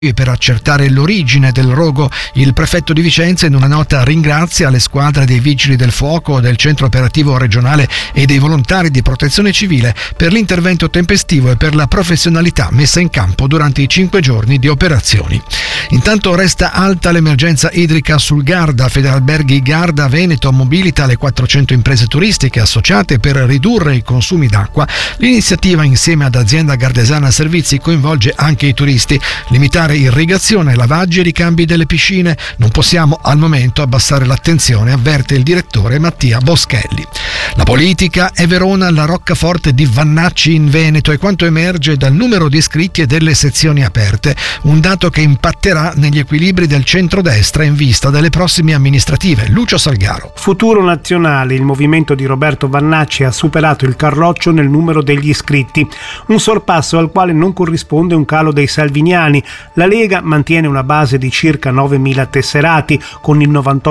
Per accertare l'origine del rogo, il prefetto di Vicenza in una nota ringrazia le squadre dei vigili del fuoco, del centro operativo regionale e dei volontari di protezione civile per l'intervento tempestivo e per la professionalità messa in campo durante i 5 giorni di operazioni. Intanto resta alta l'emergenza idrica sul Garda. Federalberghi Garda Veneto mobilita le 400 imprese turistiche associate per ridurre i consumi d'acqua. L'iniziativa insieme ad azienda Gardesana Servizi coinvolge anche i turisti. Limitare irrigazione, lavaggi e ricambi delle piscine. Non possiamo al momento abbassare l'attenzione, avverte il direttore Mattia Boschelli. La politica è Verona, la roccaforte di Vannacci in Veneto, e quanto emerge dal numero di iscritti e delle sezioni aperte, un dato che impatterà negli equilibri del centrodestra in vista delle prossime amministrative. Lucio Salgaro. Futuro Nazionale, il movimento di Roberto Vannacci ha superato il Carroccio nel numero degli iscritti, un sorpasso al quale non corrisponde un calo dei salviniani. La Lega mantiene una base di circa 9.000 tesserati, con il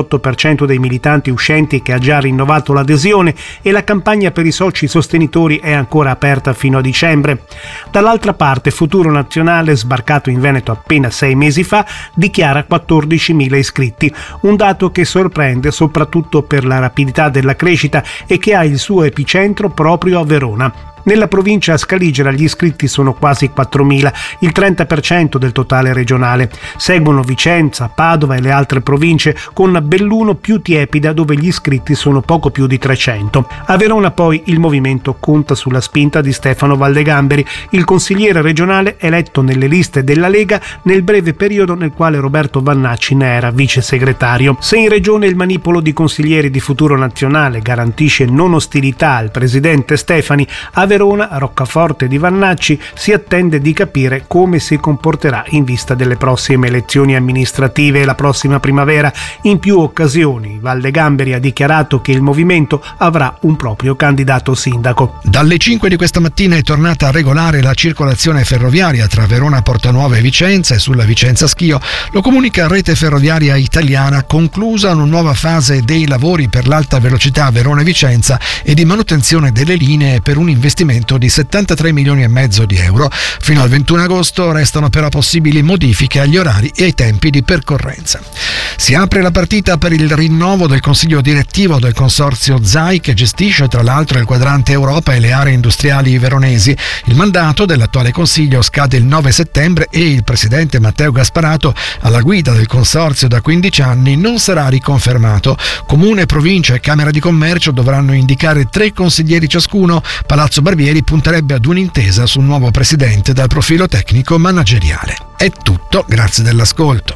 98% dei militanti uscenti che ha già rinnovato l'adesione, e la campagna per i soci sostenitori è ancora aperta fino a dicembre. Dall'altra parte, Futuro Nazionale, sbarcato in Veneto appena 6 mesi fa, dichiara 14.000 iscritti, un dato che sorprende soprattutto per la rapidità della crescita e che ha il suo epicentro proprio a Verona. Nella provincia scaligera gli iscritti sono quasi 4.000, il 30% del totale regionale. Seguono Vicenza, Padova e le altre province, con Belluno più tiepida, dove gli iscritti sono poco più di 300. A Verona poi il movimento conta sulla spinta di Stefano Valdegamberi, il consigliere regionale eletto nelle liste della Lega nel breve periodo nel quale Roberto Vannacci ne era vice segretario. Se in regione il manipolo di consiglieri di Futuro Nazionale garantisce non ostilità al presidente Stefani, a Verona, roccaforte di Vannacci, si attende di capire come si comporterà in vista delle prossime elezioni amministrative la prossima primavera. In più occasioni Valdegamberi ha dichiarato che il movimento avrà un proprio candidato sindaco. Dalle 5 di questa mattina è tornata regolare la circolazione ferroviaria tra Verona Portanuova e Vicenza e sulla Vicenza Schio. Lo comunica Rete Ferroviaria Italiana, conclusa una nuova fase dei lavori per l'alta velocità Verona-Vicenza e di manutenzione delle linee per un investimento di 73 milioni e mezzo di euro. Fino al 21 agosto restano però possibili modifiche agli orari e ai tempi di percorrenza. Si apre la partita per il rinnovo del consiglio direttivo del consorzio ZAI, che gestisce tra l'altro il quadrante Europa e le aree industriali veronesi. Il mandato dell'attuale consiglio scade il 9 settembre e il presidente Matteo Gasparato, alla guida del consorzio da 15 anni, non sarà riconfermato. Comune, provincia e Camera di Commercio dovranno indicare 3 consiglieri ciascuno. Palazzo Barbieri punterebbe ad un'intesa sul nuovo presidente dal profilo tecnico manageriale. È tutto, grazie dell'ascolto.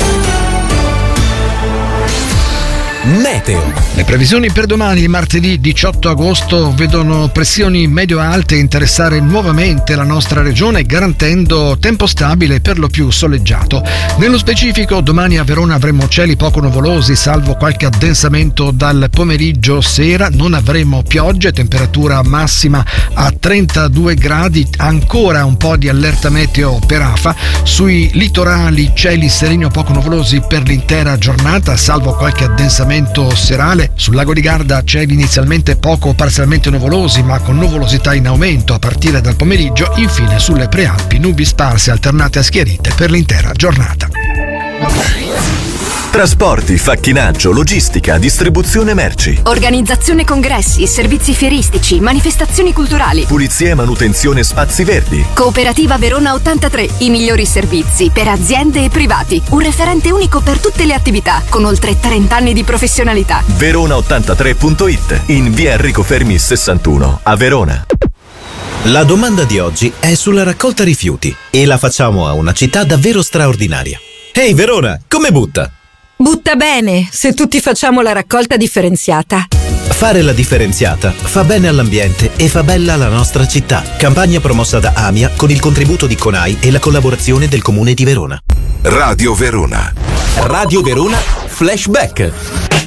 Meteo. Le previsioni per domani, martedì 18 agosto, vedono pressioni medio-alte interessare nuovamente la nostra regione, garantendo tempo stabile per lo più soleggiato. Nello specifico, domani a Verona avremo cieli poco nuvolosi, salvo qualche addensamento dal pomeriggio sera. Non avremo piogge, temperatura massima a 32 gradi, ancora un po' di allerta meteo per afa. Sui litorali cieli sereni o poco nuvolosi per l'intera giornata, salvo qualche addensamento serale. Sul lago di Garda cieli inizialmente poco o parzialmente nuvolosi, ma con nuvolosità in aumento a partire dal pomeriggio. Infine sulle prealpi nubi sparse alternate a schiarite per l'intera giornata. Trasporti, facchinaggio, logistica, distribuzione merci. Organizzazione congressi, servizi fieristici, manifestazioni culturali. Pulizia e manutenzione spazi verdi. Cooperativa Verona 83, i migliori servizi per aziende e privati. Un referente unico per tutte le attività, con oltre 30 anni di professionalità. Verona83.it, in via Enrico Fermi 61, a Verona. La domanda di oggi è sulla raccolta rifiuti e la facciamo a una città davvero straordinaria. Ehi Verona, come butta? Butta bene, se tutti facciamo la raccolta differenziata. Fare la differenziata fa bene all'ambiente e fa bella la nostra città. Campagna promossa da AMIA con il contributo di CONAI e la collaborazione del Comune di Verona. Radio Verona. Radio Verona Flashback.